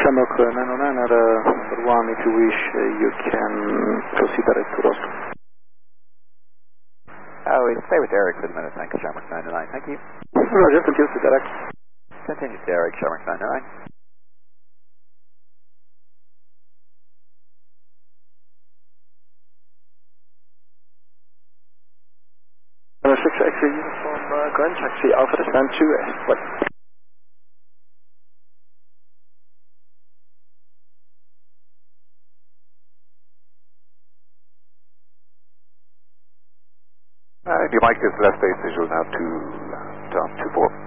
Shamrock 909 at number 1, if you wish, you can proceed direct to Roscoe. We stay with Derek for the minute, thank you, Shamrock 909, thank you. Roger, continue to Derek. Continue to Derek, Shamrock 909. 6 X-ray uniform, ground taxi, Alpha descent 2 West. If you might give left base visual now to 24.